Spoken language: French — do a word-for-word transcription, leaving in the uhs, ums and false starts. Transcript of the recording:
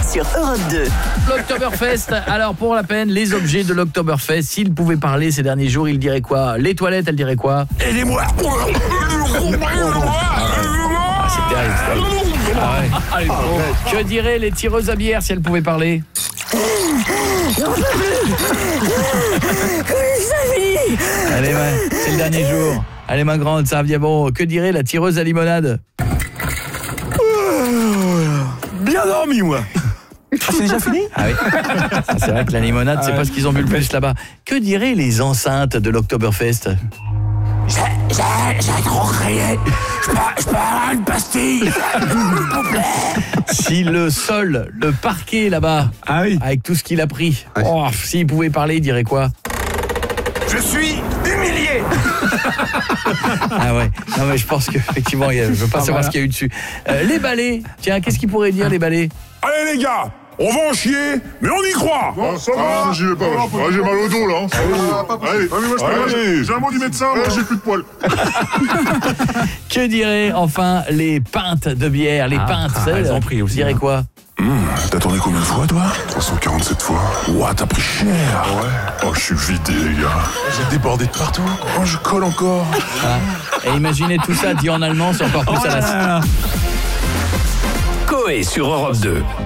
sur Europe deux. L'Oktoberfest, alors pour la peine, les objets de l'Oktoberfest, s'ils pouvaient parler ces derniers jours, ils diraient quoi? Les toilettes, elles diraient quoi? Aidez-moi. Ah, c'est terrible, c'est terrible. Ah ouais. Allez, bon. Que diraient les tireuses à bière si elles pouvaient parler? Allez, ouais, c'est le dernier jour. Allez, ma grande, ça revient bon. Que dirait la tireuse à limonade? Bien dormi, moi. C'est déjà fini? Ah oui. Ça, c'est vrai que la limonade, c'est pas ce qu'ils ont bu le plus là-bas. Que diraient les enceintes de l'Oktoberfest? J'ai, j'ai, j'ai trop crié. Je peux, je peux avoir une pastille, s'il vous plaît. Si le sol, le parquet là-bas, ah oui. avec tout ce qu'il a pris, ouais. Oh, s'il pouvait parler, il dirait quoi? Je suis humilié. Ah ouais, non mais je pense qu'effectivement, je veux pas ah, savoir voilà. ce qu'il y a eu dessus. Euh, les balais, tiens, qu'est-ce qu'ils pourraient dire les balais? Allez les gars, on va en chier, mais on y croit. Ah, ça va, ah, j'y vais pas, ah, ah, j'ai mal au dos là. Ah, pas allez, allez, moi, je allez. J'ai un mot du médecin, moi j'ai plus de poils. Que diraient enfin les pintes de bière, les ah, pintes, ah, elles ont pris aussi. Dirais quoi? Mmh, t'as tourné combien de fois, toi? trois cent quarante-sept fois. Ouah, t'as pris cher. Ouais. Oh, je suis vidé, les gars. J'ai débordé de partout. Oh, je colle encore. Ah. Et imaginez tout ça dit en allemand, c'est encore plus oh à la... Coé sur Europe deux.